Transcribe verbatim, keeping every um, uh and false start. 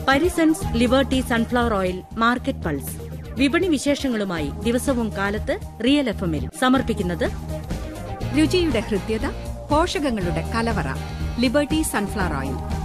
Parisons liberty sunflower oil market pulse. വിപണി വിശേഷങ്ങളുമായി ദിവസവും കാലത്ത് റിയൽ എഫ് എമ്മിൽ സമർപ്പിക്കുന്നത് രുചിയുടെ ഹൃദ്യത, പോഷകങ്ങളുടെ കലവറ. Liberty sunflower oil.